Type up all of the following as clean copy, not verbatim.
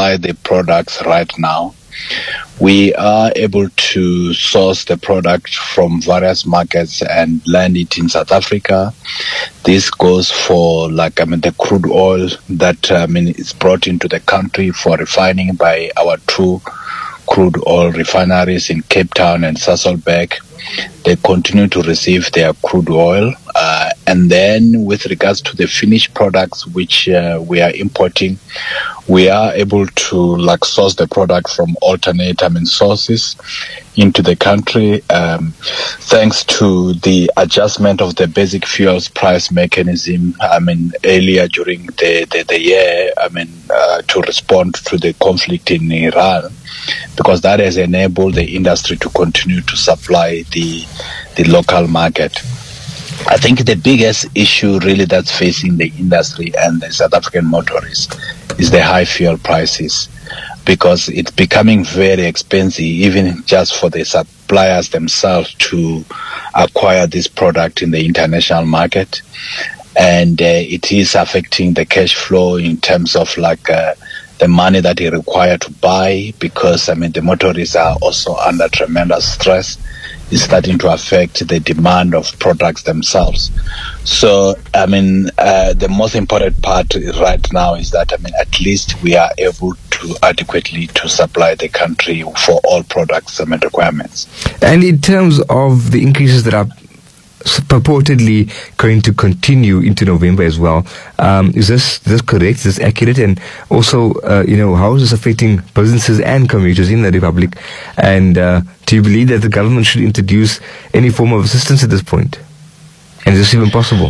supply the products right now. We are able to source the product from various markets and land it in South Africa. This goes for the crude oil that is brought into the country for refining by our two crude oil refineries in Cape Town and Sasolburg. They continue to receive their crude oil. And then with regards to the finished products which we are importing, we are able to source the product from alternate sources into the country, thanks to the adjustment of the basic fuels price mechanism earlier during the year to respond to the conflict in Iran, because that has enabled the industry to continue to supply the local market. I think the biggest issue really that's facing the industry and the South African motorists is the high fuel prices, because it's becoming very expensive even just for the suppliers themselves to acquire this product in the international market. And it is affecting the cash flow in terms of the money that they require to buy, because the motorists are also under tremendous stress. Is starting to affect the demand of products themselves. So, the most important part right now is that, at least we are able to adequately to supply the country for all products and requirements. And in terms of the increases that are purportedly going to continue into November as well, is this correct? Is this accurate? And also, how is this affecting businesses and commuters in the Republic? And do you believe that the government should introduce any form of assistance at this point? And is this even possible?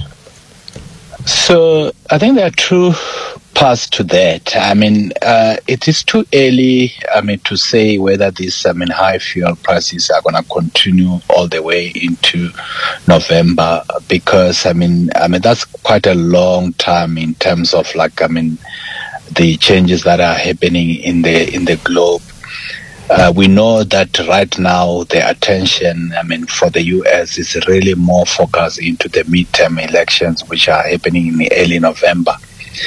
So I think there are two parts to that. It is too early, to say whether these, high fuel prices are going to continue all the way into November, because, that's quite a long time in terms of the changes that are happening in the globe. We know that right now the attention, for the U.S. is really more focused into the midterm elections, which are happening in early November.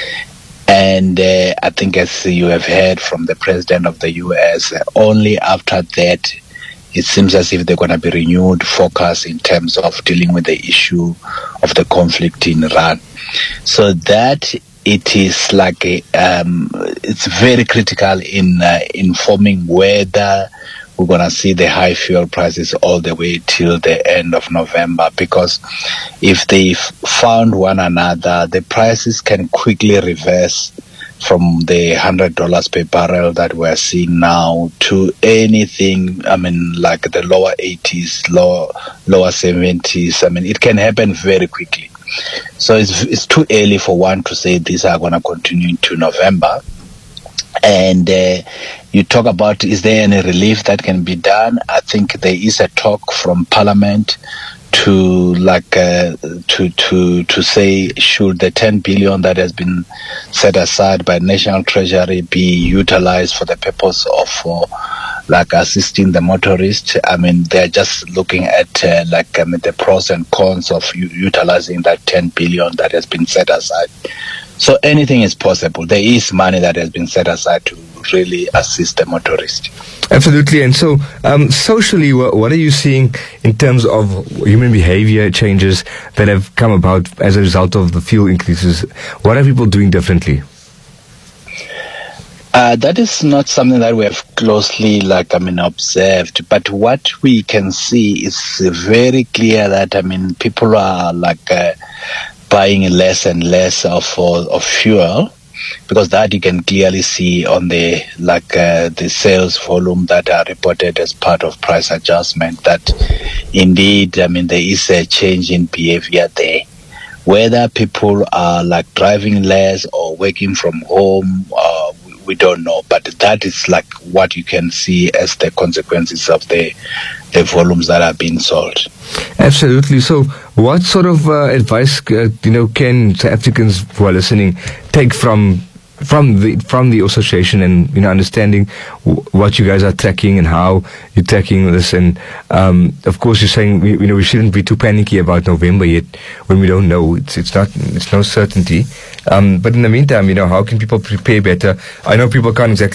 And I think, as you have heard from the president of the U.S., only after that, it seems as if they're going to be renewed focus in terms of dealing with the issue of the conflict in Iran. So that it is it's very critical in informing whether we're going to see the high fuel prices all the way till the end of November, because if they found one another, the prices can quickly reverse from the $100 per barrel that we're seeing now to anything, the lower 80s, lower 70s. It can happen very quickly. So it's too early for one to say these are going to continue into November. And you talk about, is there any relief that can be done? I think there is a talk from Parliament to to say, should the 10 billion that has been set aside by National Treasury be utilized for the purpose of assisting the motorists. They're just looking at the pros and cons of utilizing that 10 billion that has been set aside. So anything is possible. There is money that has been set aside to really assist the motorist. Absolutely. And so, socially, what are you seeing in terms of human behavior changes that have come about as a result of the fuel increases? What are people doing differently? That is not something that we have closely observed, but what we can see is very clear that people are buying less and less of fuel, because that you can clearly see on the the sales volume that are reported as part of price adjustment, that indeed there is a change in behavior there. Whether people are driving less or working from home, we don't know, but that is what you can see as the consequences of the volumes that are being sold. Absolutely. So what sort of advice can South Africans who are listening take from the association, and understanding what you guys are tracking and how you're tracking this? And of course, you're saying we shouldn't be too panicky about November yet when we don't know. It's no certainty. But in the meantime, how can people prepare better? I know people can't exactly